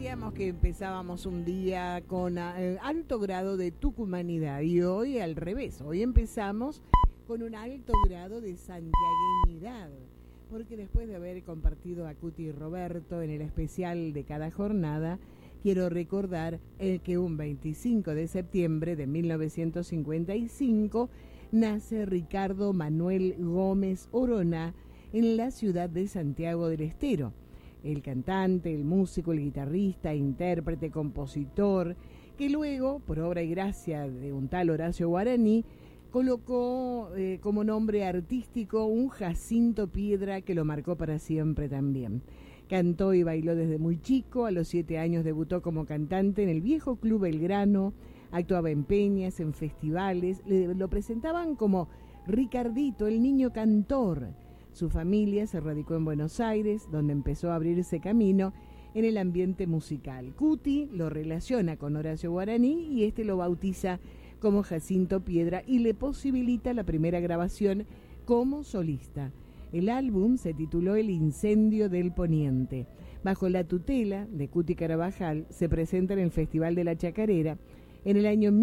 Decíamos que empezábamos un día con alto grado de tucumanidad y hoy al revés, hoy empezamos con un alto grado de santiagueñidad, porque después de haber compartido a Cuti y Roberto en el especial de cada jornada, quiero recordar que un 25 de septiembre de 1955 nace Ricardo Manuel Gómez Orona en la ciudad de Santiago del Estero. El cantante, el músico, el guitarrista, intérprete, compositor, que luego, por obra y gracia de un tal Horacio Guaraní, colocó como nombre artístico un Jacinto Piedra que lo marcó para siempre también. Cantó y bailó desde muy chico, a los 7 años debutó como cantante en el viejo Club Belgrano, actuaba en peñas, en festivales, lo presentaban como Ricardito, el niño cantor. Su familia se radicó en Buenos Aires, donde empezó a abrirse camino en el ambiente musical. Cuti lo relaciona con Horacio Guaraní y este lo bautiza como Jacinto Piedra y le posibilita la primera grabación como solista. El álbum se tituló El Incendio del Poniente. Bajo la tutela de Cuti Carabajal se presenta en el Festival de la Chacarera en el año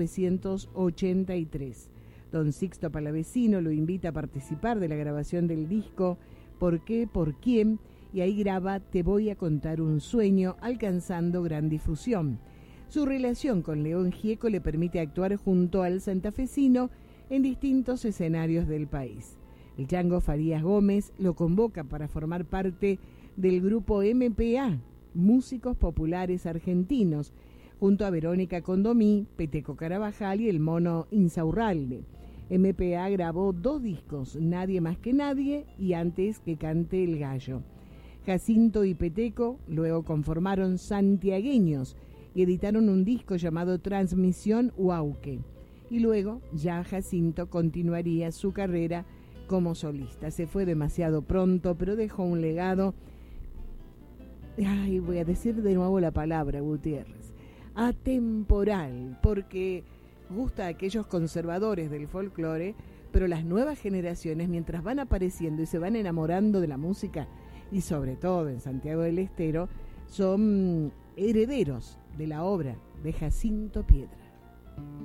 1983. Don Sixto Palavecino lo invita a participar de la grabación del disco ¿Por qué? ¿Por quién? Y ahí graba Te voy a contar un sueño, alcanzando gran difusión. Su relación con León Gieco le permite actuar junto al santafesino en distintos escenarios del país. El Chango Farías Gómez lo convoca para formar parte del grupo MPA, Músicos Populares Argentinos, junto a Verónica Condomí, Peteco Carabajal y el Mono Insaurralde. MPA grabó 2 discos, Nadie más que nadie y Antes que cante el gallo. Jacinto y Peteco luego conformaron Santiagueños y editaron un disco llamado Transmisión Huauque. Y luego ya Jacinto continuaría su carrera como solista. Se fue demasiado pronto, pero dejó un legado. Voy a decir de nuevo la palabra, Gutiérrez. Atemporal, porque gusta a aquellos conservadores del folclore, pero las nuevas generaciones, mientras van apareciendo y se van enamorando de la música, y sobre todo en Santiago del Estero, son herederos de la obra de Jacinto Piedra.